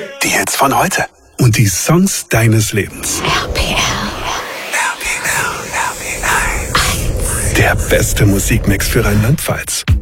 Die Hits von heute. Und die Songs deines Lebens. RPR. Der beste Musikmix für Rheinland-Pfalz.